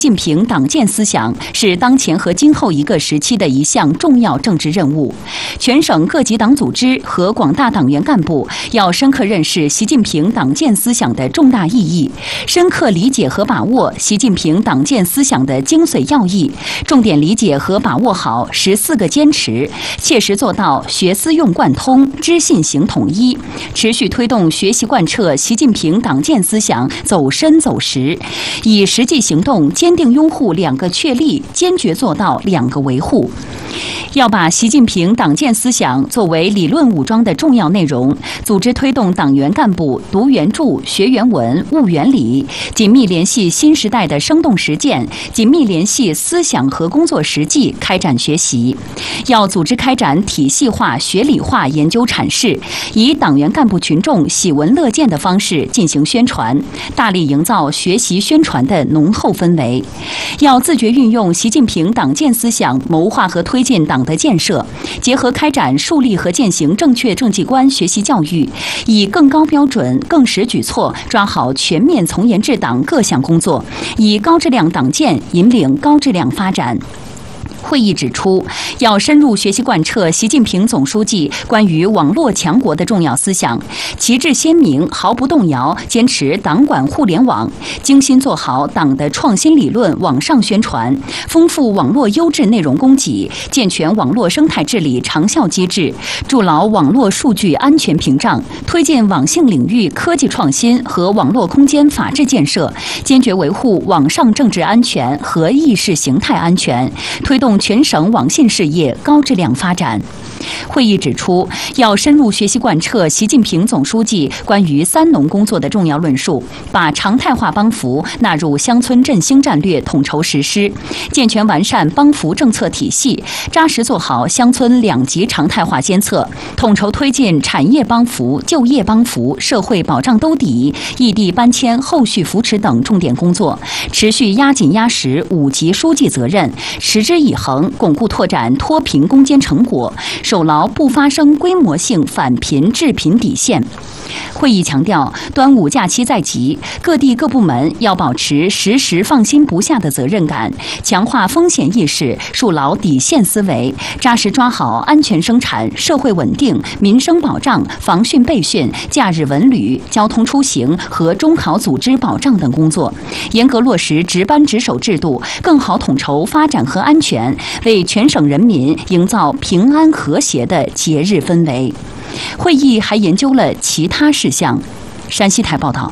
习近平党建思想是当前和今后一个时期的一项重要政治任务。全省各级党组织和广大党员干部要深刻认识习近平党建思想的重大意义，深刻理解和把握习近平党建思想的精髓要义，重点理解和把握好14个坚持，切实做到学思用贯通、知信行统一，持续推动学习贯彻习近平党建思想走深走实，以实际行动坚定拥护2个确立，坚决做到2个维护。要把习近平党建思想作为理论武装的重要内容，组织推动党员干部读原著、学原文、悟原理，紧密联系新时代的生动实践，紧密联系思想和工作实际，开展学习。要组织开展体系化、学理化研究阐释，以党员干部群众喜闻乐见的方式进行宣传，大力营造学习宣传的浓厚氛围。要自觉运用习近平党建思想，谋划和推进党的建设，结合开展树立和践行正确政绩观学习教育，以更高标准、更实举措抓好全面从严治党各项工作，以高质量党建引领高质量发展。会议指出，要深入学习贯彻习近平总书记关于网络强国的重要思想，旗帜鲜明，毫不动摇，坚持党管互联网，精心做好党的创新理论网上宣传，丰富网络优质内容供给，健全网络生态治理长效机制，筑牢网络数据安全屏障，推进网信领域科技创新和网络空间法治建设，坚决维护网上政治安全和意识形态安全，推动全省网信事业高质量发展。会议指出，要深入学习贯彻习近平总书记关于3农工作的重要论述，把常态化帮扶纳入乡村振兴战略统筹实施，健全完善帮扶政策体系，扎实做好乡村2级常态化监测，统筹推进产业帮扶、就业帮扶、社会保障兜底、异地搬迁后续扶持等重点工作，持续压紧压实5级书记责任，持之以恒巩固拓展脱贫攻坚成果，守牢不发生规模性反贫致贫底线。会议强调，端午假期在即，各地各部门要保持时放心不下的责任感，强化风险意识，树牢底线思维，扎实抓好安全生产、社会稳定、民生保障、防汛备汛、假日文旅、交通出行和中考组织保障等工作，严格落实值班值守制度，更好统筹发展和安全，为全省人民营造平安和谐的节日氛围。会议还研究了其他事项。山西台报道。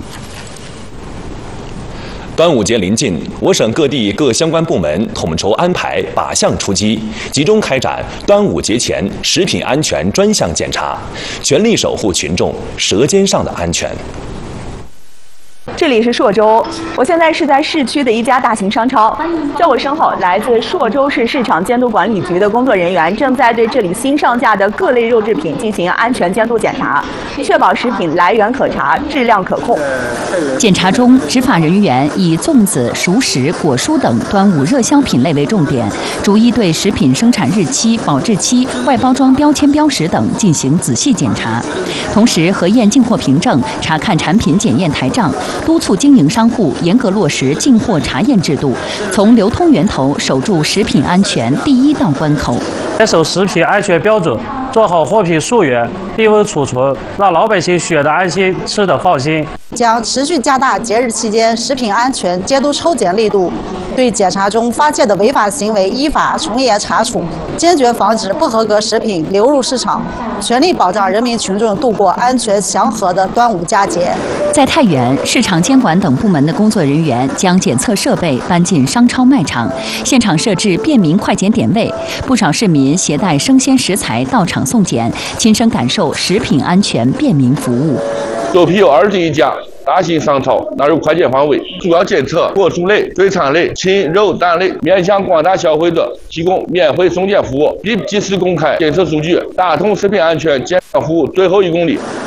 端午节临近，我省各地各相关部门统筹安排靶项出击，集中开展端午节前食品安全专项检查，全力守护群众舌尖上的安全。 这里是朔州，我现在是在市区的一家大型商超，在我身后，来自朔州市市场监督管理局的工作人员正在对这里新上架的各类肉制品进行安全监督检查，确保食品来源可查、质量可控。 检查中，执法人员以粽子、熟食、果蔬等端午热销品类为重点，逐一对食品生产日期、保质期、外包装标签标识等进行仔细检查，同时核验进货凭证，查看产品检验台账，督促经营商户严格落实进货查验制度，从流通源头守住食品安全第1道关口。 坚守食品安全标准，做好货品溯源、低温储存，让老百姓选得安心、吃得放心。 将持续加大节日期间食品安全监督抽检力度，对检查中发现的违法行为依法从严查处，坚决防止不合格食品流入市场，全力保障人民群众度过安全祥和的端午佳节。 在太原，市场监管等部门的工作人员将检测设备搬进商超卖场，现场设置便民快检点位，不少市民携带生鲜食材到场送检，亲身感受食品安全便民服务。 首批有21家大型商超纳入快检范围，主要检测果蔬类、水产类、禽肉蛋类，面向广大消费者提供免费送检服务，并及时公开检测数据，打通食品安全监管服务最后1公里。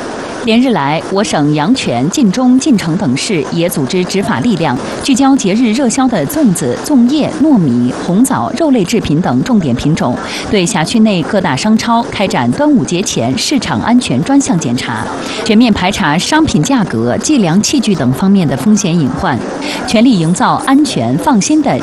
连日来，我省阳泉、晋中、晋城等市也组织执法力量，聚焦节日热销的粽子、粽叶、糯米、红枣、肉类制品等重点品种，对辖区内各大商超开展端午节前市场安全专项检查，全面排查商品价格、计量器具等方面的风险隐患，全力营造安全放心的